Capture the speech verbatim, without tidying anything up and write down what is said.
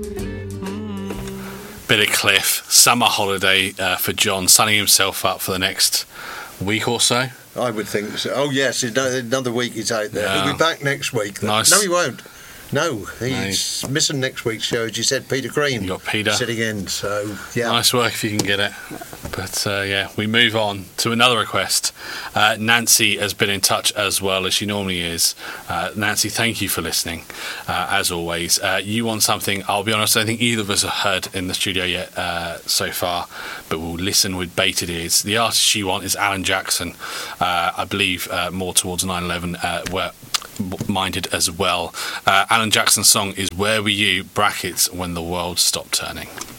Bit of Cliff, summer holiday uh, for John, sunning himself up for the next week or so. I would think so. Oh yes, another week he's out there. Yeah. He'll be back next week. Though. Nice. No, he won't. No, he's Nice. missing next week's show, as you said. Peter Green. You got Peter sitting in. So yeah, nice work if you can get it. But uh, yeah, we move on to another request. Uh, Nancy has been in touch as well as she normally is. Uh, Nancy, thank you for listening. Uh, as always, uh, you want something. I'll be honest, I don't think either of us have heard in the studio yet uh, so far, but we'll listen with bated ears. The artist you want is Alan Jackson. Uh, I believe uh, more towards nine eleven. Uh, where minded as well. Uh, Alan Jackson's song is Where Were You, brackets, When the World Stopped Turning.